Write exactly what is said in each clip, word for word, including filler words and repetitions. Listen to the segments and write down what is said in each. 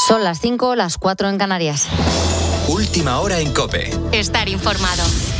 Son las cinco, las cuatro en Canarias. Última hora en COPE. Estar informado.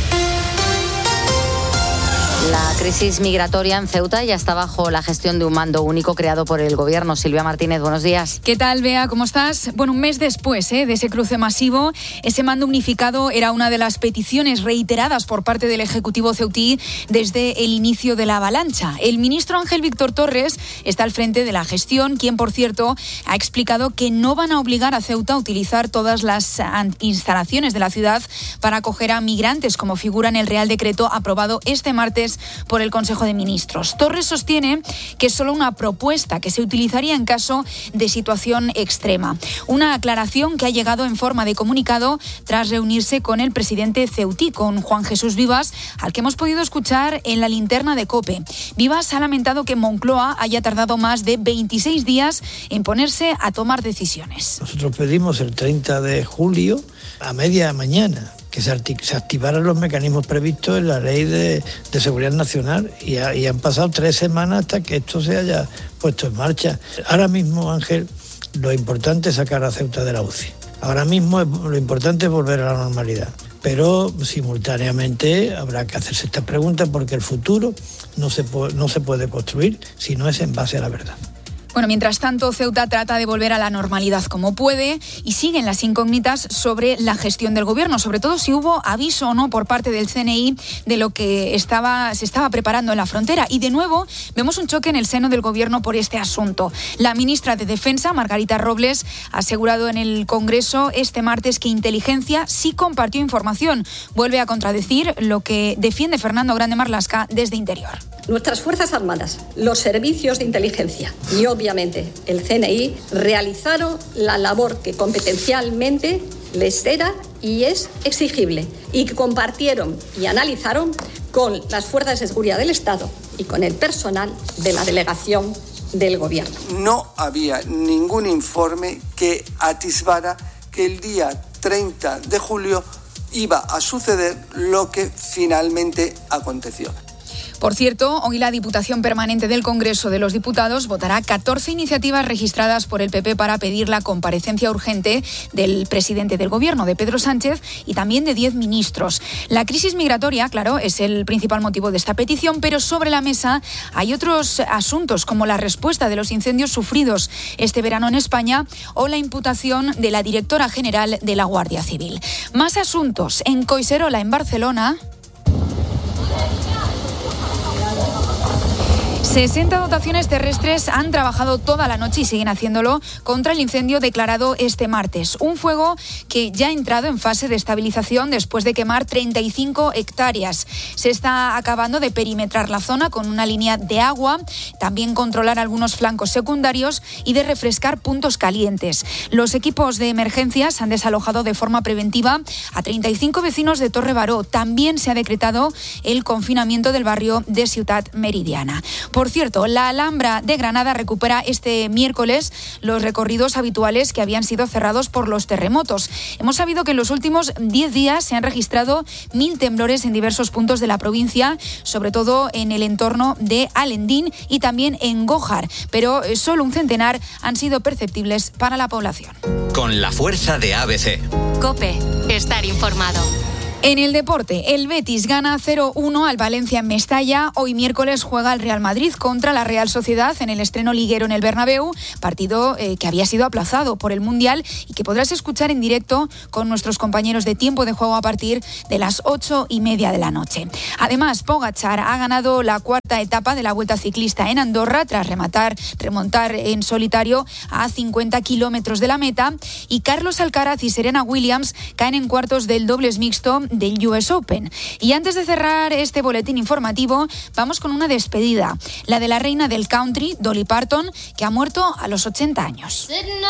La crisis migratoria en Ceuta ya está bajo la gestión de un mando único creado por el Gobierno. Silvia Martínez, buenos días. ¿Qué tal, Bea? ¿Cómo estás? Bueno, un mes después ¿eh? de ese cruce masivo, ese mando unificado era una de las peticiones reiteradas por parte del Ejecutivo ceutí desde el inicio de la avalancha. El ministro Ángel Víctor Torres está al frente de la gestión, quien, por cierto, ha explicado que no van a obligar a Ceuta a utilizar todas las instalaciones de la ciudad para acoger a migrantes, como figura en el Real Decreto aprobado este martes por el Consejo de Ministros. Torres sostiene que es solo una propuesta que se utilizaría en caso de situación extrema. Una aclaración que ha llegado en forma de comunicado tras reunirse con el presidente ceutí, con Juan Jesús Vivas, al que hemos podido escuchar en la linterna de COPE. Vivas ha lamentado que Moncloa haya tardado más de veintiséis días en ponerse a tomar decisiones. Nosotros pedimos el treinta de julio a media mañana que se, artic- se activaran los mecanismos previstos en la Ley de, de Seguridad Nacional y, ha, y han pasado tres semanas hasta que esto se haya puesto en marcha. Ahora mismo, Ángel, lo importante es sacar a Ceuta de la U C I. Ahora mismo es, lo importante es volver a la normalidad. Pero simultáneamente habrá que hacerse esta pregunta porque el futuro no se, po- no se puede construir si no es en base a la verdad. Bueno, mientras tanto, Ceuta trata de volver a la normalidad como puede y siguen las incógnitas sobre la gestión del Gobierno, sobre todo si hubo aviso o no por parte del C N I de lo que estaba, se estaba preparando en la frontera. Y de nuevo vemos un choque en el seno del Gobierno por este asunto. La ministra de Defensa, Margarita Robles, ha asegurado en el Congreso este martes que Inteligencia sí compartió información. Vuelve a contradecir lo que defiende Fernando Grande Marlaska desde Interior. Nuestras Fuerzas Armadas, los servicios de inteligencia y obviamente el C N I realizaron la labor que competencialmente les era y es exigible y que compartieron y analizaron con las fuerzas de seguridad del Estado y con el personal de la delegación del Gobierno. No había ningún informe que atisbara que el día treinta de julio iba a suceder lo que finalmente aconteció. Por cierto, hoy la Diputación Permanente del Congreso de los Diputados votará catorce iniciativas registradas por el P P para pedir la comparecencia urgente del presidente del Gobierno, de Pedro Sánchez, y también de diez ministros. La crisis migratoria, claro, es el principal motivo de esta petición, pero sobre la mesa hay otros asuntos como la respuesta de los incendios sufridos este verano en España o la imputación de la directora general de la Guardia Civil. Más asuntos. En Collserola, en Barcelona, sesenta dotaciones terrestres han trabajado toda la noche y siguen haciéndolo contra el incendio declarado este martes. Un fuego que ya ha entrado en fase de estabilización después de quemar treinta y cinco hectáreas. Se está acabando de perimetrar la zona con una línea de agua, también controlar algunos flancos secundarios y de refrescar puntos calientes. Los equipos de emergencias han desalojado de forma preventiva a treinta y cinco vecinos de Torre Baró. También se ha decretado el confinamiento del barrio de Ciutat Meridiana. Por cierto, la Alhambra de Granada recupera este miércoles los recorridos habituales que habían sido cerrados por los terremotos. Hemos sabido que en los últimos diez días se han registrado mil temblores en diversos puntos de la provincia, sobre todo en el entorno de Alendín y también en Gójar, pero solo un centenar han sido perceptibles para la población. Con la fuerza de A B C. COPE. Estar informado. En el deporte, el Betis gana cero uno al Valencia en Mestalla. Hoy miércoles juega el Real Madrid contra la Real Sociedad en el estreno liguero en el Bernabéu, partido eh, que había sido aplazado por el Mundial y que podrás escuchar en directo con nuestros compañeros de Tiempo de Juego a partir de las ocho y media de la noche. Además, Pogačar ha ganado la cuarta etapa de la Vuelta Ciclista en Andorra tras rematar, remontar en solitario a cincuenta kilómetros de la meta, y Carlos Alcaraz y Serena Williams caen en cuartos del dobles mixto del U S Open. Y antes de cerrar este boletín informativo, vamos con una despedida, la de la reina del country, Dolly Parton, que ha muerto a los ochenta años.